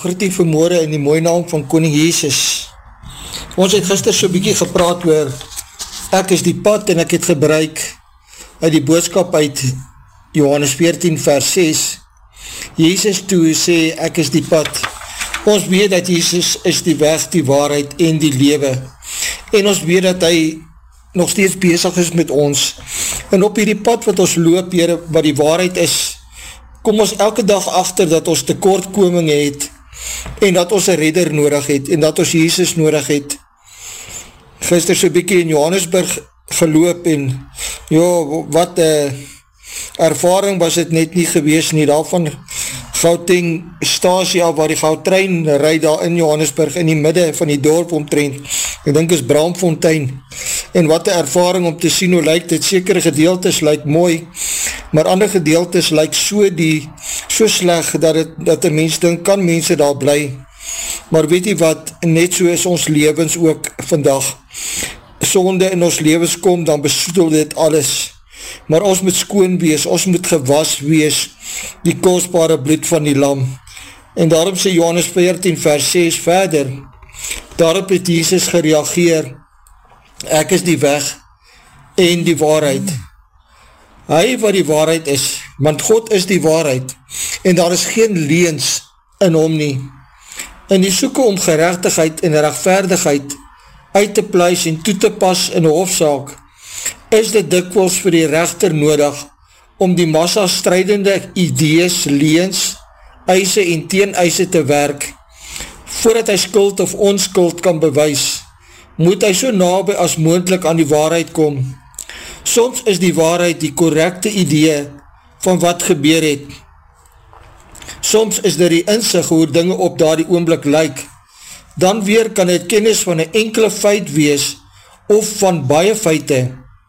groet u vanmorgen in die mooie naam van Koning Jesus. Ons het gister so bykie gepraat oor, ek is die pad en ek het gebruik uit die boodskap uit Johannes 14 vers 6. Jesus toe sê, ek is die pad. Ons weet dat Jesus is die weg, die waarheid en die lewe. En ons weet dat hy nog steeds bezig is met ons. En op hierdie pad wat ons loop, Here, wat die waarheid is, kom ons elke dag achter dat ons tekortkoming het, en dat ons een redder nodig het, en dat ons Jesus nodig het. Gister so bykie in Johannesburg geloop, en wat ervaring was het net nie gewees nie, daarvan Gauteng stasie af, waar die Gautrein rijd daar in Johannesburg, in die midde van die dorp omtrent, ek dink is Braamfontein, en wat die ervaring om te sien hoe lyk dit, sekere gedeeltes lyk mooi, maar ander gedeeltes lyk so sleg, dat die mens dink, kan mense daar bly, maar weet jy wat, net so is ons lewens ook vandag, sonde in ons lewens kom, dan besoedel dit alles, maar ons moet skoon wees, ons moet gewas wees, die kostbare bloed van die lam, en daarom sê Johannes 14 vers 6 verder, daarop het Jesus gereageer, ek is die weg en die waarheid, hy wat die waarheid is, want God is die waarheid, en daar is geen leens in hom nie, en die soeke om gerechtigheid en rechtvaardigheid uit te pluis en toe te pas in die hofsaak, is dit dikwels vir die rechter nodig om die massa strijdende idees, leens, eise en teeneise te werk. Voordat hy skuld of onskuld kan bewys, moet hy so naby as moontlik aan die waarheid kom. Soms is die waarheid die korrekte idee van wat gebeur het. Soms is dit die insig hoe dinge op daardie oomblik lyk. Dan weer kan het kennis van 'n enkele feit wees of van baie feite.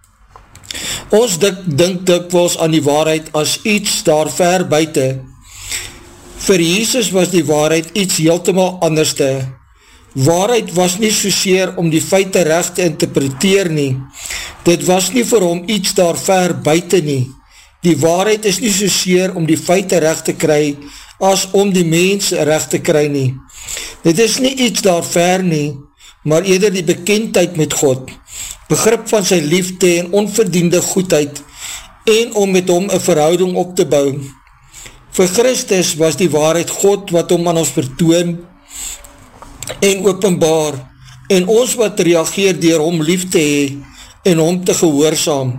Ons dink dikwels aan die waarheid as iets daar ver buite. Vir Jesus was die waarheid iets heeltemal anderste. Waarheid was nie soseer om die feite reg te interpreteer nie. Dit was nie vir hom iets daar ver buite nie. Die waarheid is nie soseer om die feite reg te kry as om die mens reg te kry nie. Dit is nie iets daar ver nie, maar eerder die bekendheid met God, begrip van sy liefde en onverdiende goedheid en om met hom 'n verhouding op te bou. Vir Christus was die waarheid God wat hom aan ons vertoon en openbaar en ons wat reageer deur hom lief te hê en hom te gehoorsaam.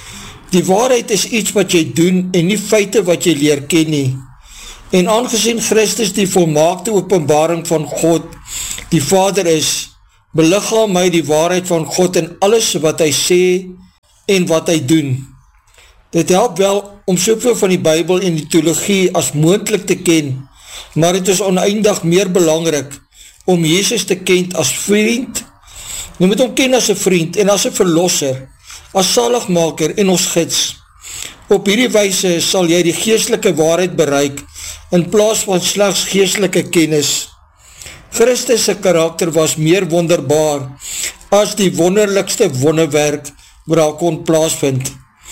Die waarheid is iets wat jy doen en nie feite wat jy leer ken nie. En aangesien Christus die volmaakte openbaring van God, die Vader is, beliggaam my die waarheid van God in alles wat hy sê en wat hy doen. Dit help wel om soveel van die Bybel en die teologie as moontlik te ken, maar het is oneindig meer belangrik om Jesus te ken as vriend. Jy moet hom ken as 'n vriend en as 'n verlosser, as saligmaker en ons gids. Op hierdie wyse sal jy die geestelike waarheid bereik in plaas van slegs geestelike kennis. Christus se karakter was meer wonderbaar as die wonderlikste wonderwerk wat daar kon plaasvind.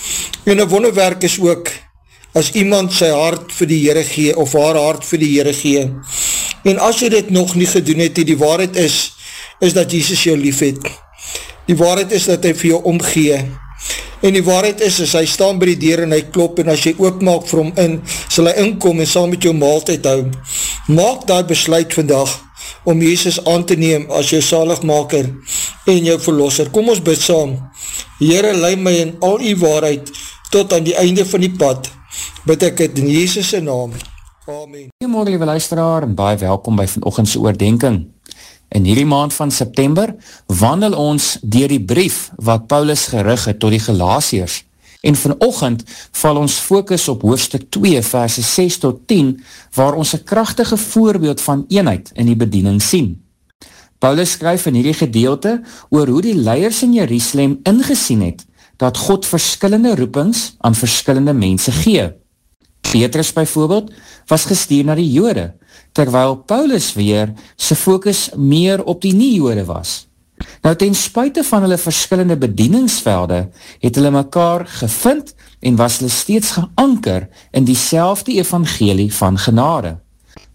En 'n wonderwerk is ook as iemand sy hart vir die Here gee of haar hart vir die Here gee. En as jy dit nog nie gedoen het, die waarheid is dat Jesus jou lief het. Die waarheid is dat hy vir jou omgee. En die waarheid is, as hy staan by die deur en hy klop, en as jy oopmaak vir hom in, sal hy inkom en saam met jou maaltyd hou. Maak daai besluit vandag, om Jesus aan te neem as jou saligmaker en jou verlosser. Kom ons bid saam. Here, lei my in al u waarheid, tot aan die einde van die pad. Bid ek het in Jesus se naam. Amen. Goeiemorgen, liewe luisteraar, en baie welkom by vanoggend se oordenking. In hierdie maand van September wandel ons deur die brief wat Paulus gerig het tot die Galasiërs. En vanoggend val ons fokus op hoofstuk 2 verse 6 tot 10 waar ons 'n kragtige voorbeeld van eenheid in die bediening sien. Paulus skryf in hierdie gedeelte oor hoe die leiers in Jerusalem ingesien het dat God verskillende roepings aan verskillende mense gee. Petrus byvoorbeeld was gestuur na die Jode, terwyl Paulus weer sy fokus meer op die nie-Jode was. Nou ten spyte van hulle verskillende bedieningsvelde, het hulle mekaar gevind en was hulle steeds geanker in dieselfde evangelie van genade.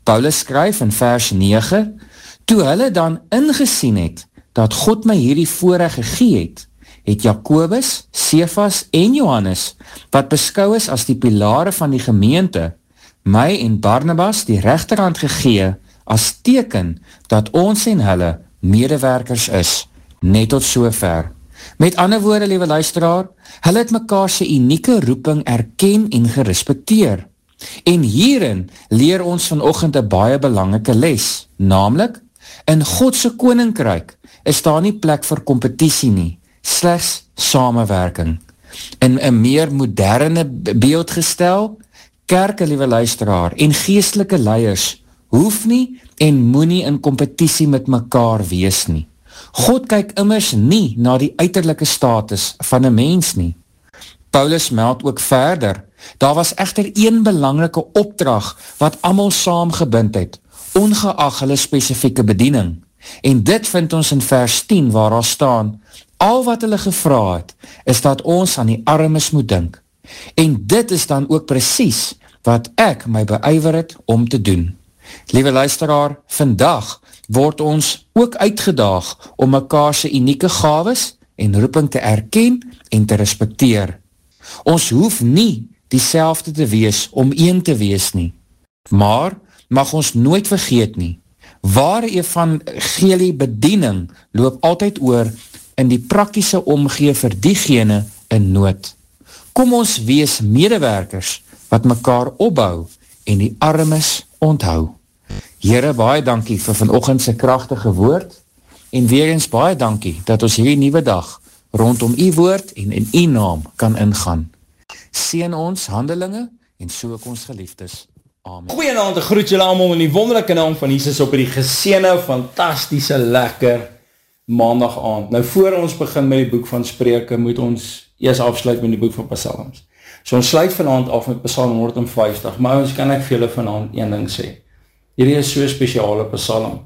Paulus skryf in vers 9, toe hulle dan ingesien het, dat God my hierdie voorreg gegee het Jakobus, Sefas en Johannes, wat beskou is as die pilare van die gemeente, my en Barnabas die regterhand gegee, as teken dat ons en hulle medewerkers is, net tot sover. Met ander woorde, liewe luisteraar, hulle het mekaar se unieke roeping erken en gerespekteer. En hierin leer ons vanoggend 'n baie belangrike les, naamlik, in God se koninkryk is daar nie plek vir kompetisie nie, slegs samewerking. In 'n meer moderne beeld gestel, kerke, liewe luisteraar, en geestelike leiers hoef nie en moenie in kompetisie met mekaar wees nie. God kyk immers nie na die uiterlike status van 'n mens nie. Paulus meld ook verder, daar was egter een belangrike opdrag wat almal saamgebind het, ongeag hulle spesifieke bediening. En dit vind ons in vers 10 waar daar staan, al wat hulle gevra het, is dat ons aan die armes moet dink. En dit is dan ook presies wat ek my beywer het om te doen. Liewe luisteraar, vandag word ons ook uitgedaag om mekaar se unieke gawes en roeping te erken en te respekteer. Ons hoef nie dieselfde te wees om een te wees nie, maar mag ons nooit vergeet nie, ware evangelie bediening loop altyd oor in die praktiese omgee vir diegene in nood. Kom ons wees medewerkers wat mekaar opbou en die armes onthou. Here, baie dankie vir vanoggend se kragtige woord en weer eens baie dankie dat ons hierdie nuwe dag rondom u woord en in u naam kan ingaan. Seën ons handelinge en so ook ons geliefdes. Amen. Goeienaand, ek groet julle almal in die wonderlike naam van Jesus op hierdie geseënde, fantastiese, lekker maandag aand. Nou voor ons begin met die boek van Spreuke, moet ons eers afsluit met die boek van Psalms. So ons sluit vanaand af met Psalm 150, maar ons kan ek vir julle vanaand een ding sê. Hierdie is so 'n spesiale Psalm.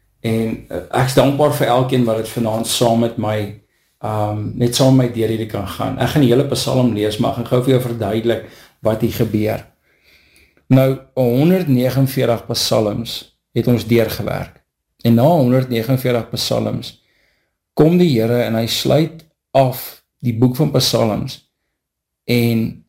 En ek is dankbaar vir elkeen wat dit vanaand saam met my net saam met my deur hierdie kan gaan. Ek gaan die hele Psalm lees, maar ek gaan gou vir jou verduidelik wat hier gebeur. Nou, 149 psalms het ons deurgewerk. En na 149 psalms kom die Here en hy sluit af die boek van psalms en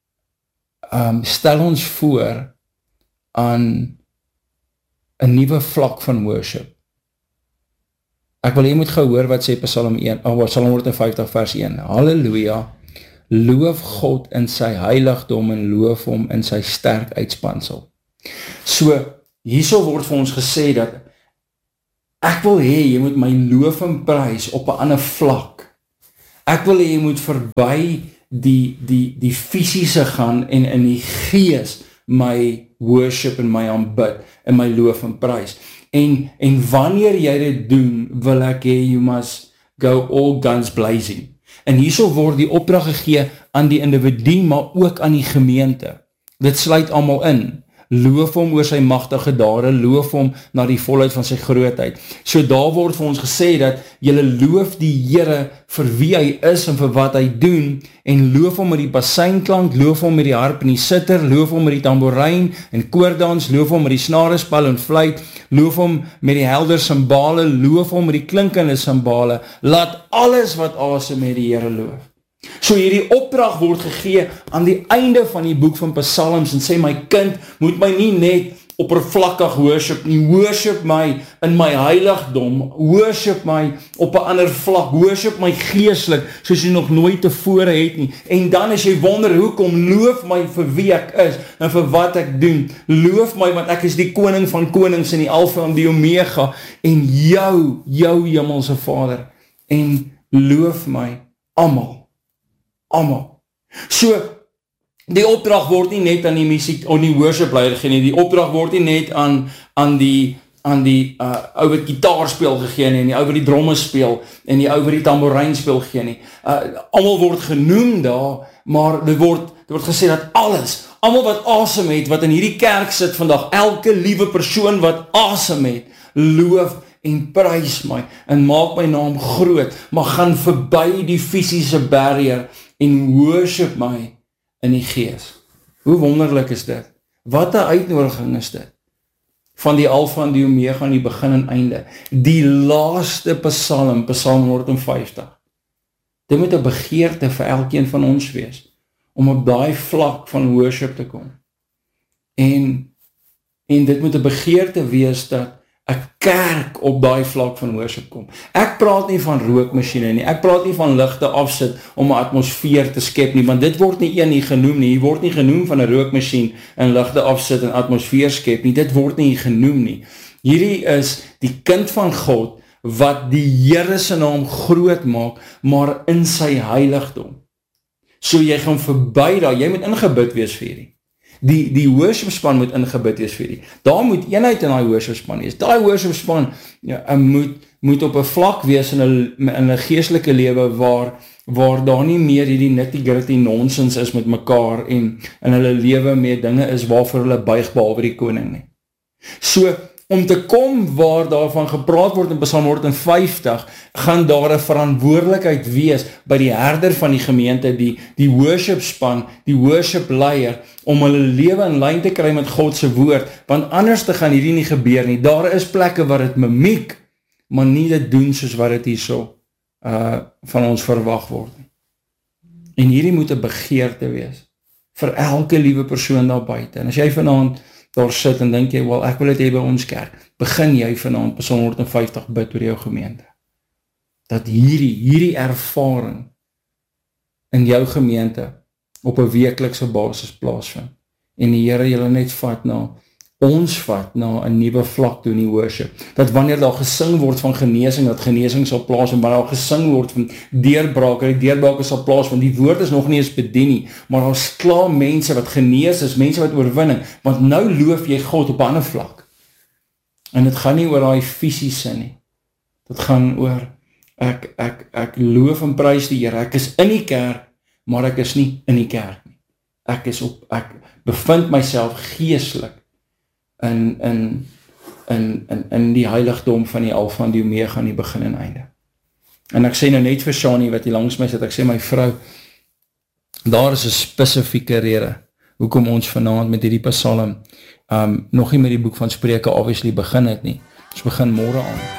stel ons voor aan 'n nuwe vlak van worship. Ek wil jy moet gehoor wat sê Psalm 150 vers 1. Halleluja, loof God in sy heiligdom en loof hom in sy sterk uitspansel. So, hierso word vir ons gesê dat ek wil hê jy moet my loof en prys op 'n ander vlak. Ek wil hê jy moet verby die fisiese gaan en in die gees my worship en my aanbid en my loof en prys. En wanneer jy dit doen, wil ek hê you must go all guns blazing. En hierso word die opdrag gegee aan die individu, maar ook aan die gemeente. Dit sluit almal in. Loof hom oor sy magtige dade, loof hom na die volheid van sy grootheid. So daar word vir ons gesê dat julle loof die Here vir wie hy is en vir wat hy doen, en loof hom met die bassynklank, loof hom met die harp en die sitter, loof hom met die tamboerijn en koordans, loof hom met die snarespel en fluit, loof hom met die helder simbale, loof hom met die klinkende simbale, laat alles wat asem met die Here loof. So hierdie opdrag word gegee aan die einde van die boek van Psalms en sê, my kind, moet my nie net oppervlakkig worship nie, worship my in my heiligdom, worship my op 'n ander vlak, worship my geestelik, soos jy nog nooit tevore het nie, en dan as jy wonder, hoekom, loof my vir wie ek is, en vir wat ek doen, loof my, want ek is die koning van konings, en die Alpha en die Omega, en jou hemelse Vader, en loof my, almal. So, die opdrag word nie net aan die musiek, of die worship leier gegee nie, die opdrag word nie net aan die ou wat gitaar speel gegee nie, en die ou wat die dromme speel, en die ou wat die tamboerijn speel gegee nie. Almal word genoem daar, maar dit word gesê dat almal wat asem het, wat in hierdie kerk sit vandag, elke liewe persoon wat asem het, loof en prys my, en maak my naam groot, maar gaan verby die fisiese barrier, en worship my in die gees. Hoe wonderlik is dit? Wat 'n uitnodiging is dit? van die Alfa en die Omega aan die begin en einde. Die laaste Psalm 150. Dit moet 'n begeerte vir elkeen van ons wees, om op daai vlak van worship te kom. En dit moet 'n begeerte wees dat 'n kerk op daai vlak van worship kom. Ek praat nie van rookmasjiene nie, ek praat nie van ligte afsit om 'n atmosfeer te skep nie, want dit word nie een nie genoem nie, hier word nie genoem van 'n rookmasjien en ligte afsit en atmosfeer skep nie, dit word nie genoem nie. Hierdie is die kind van God, wat die Here se naam groot maak, maar in sy heiligdom. So jy gaan verby daar, jy moet ingebid wees vir hierdie. Die worship span moet ingebid wees vir die. Daar moet eenheid in die worship span wees. Daai worship span moet op 'n vlak wees in 'n geestelike lewe waar daar nie meer hierdie nitty-gritty nonsens is met mekaar en in hulle lewe meer dinge is waarvoor hulle buig behalwe die koning nie. So om te kom waar daarvan gepraat word in Psalm 150, gaan daar 'n verantwoordelikheid wees by die herder van die gemeente, die worship span, die worship leier, om hulle lewe in lyn te kry met God se woord, want anders te gaan hierdie nie gebeur nie. Daar is plekke waar dit mimiek, maar nie dit doen soos wat dit hierso van ons verwag word. En hierdie moet 'n begeerte wees vir elke liewe persoon daar buite. En as jy vanaand daar sit en dink jy, wel, ek wil dit hê by ons kerk, begin jy vanaand Psalm 150 bid oor jou gemeente. Dat hierdie ervaring in jou gemeente op 'n weeklikse basis plaasvind. En die Here julle net vat na 'n nuwe vlak toe in die worship. Dat wanneer daar gesing word van genesing, dat genesing sal plaasvind, wanneer daar gesing word van deurbrake, die deurbrake sal plaasvind. Die woord is nog nie eens bedien nie, maar daar's klaar mense wat genees is, mense wat oorwinning, want nou loof jy God op 'n ander vlak. En dit gaan nie oor daai fisiese nie. Dit gaan oor ek loof en prys die Here. Ek is in die kerk, maar ek is nie in die kerk nie. Ek bevind myself geestelik in die heiligdom van die Alfa en die Omega aan die begin en einde. En ek sê nou net vir Shani wat hier langs my sit, ek sê my vrou, daar is 'n spesifieke rede hoekom ons vanaand met hierdie Psalm nog nie met die boek van Spreuke obviously begin het nie. Ons begin môre aan.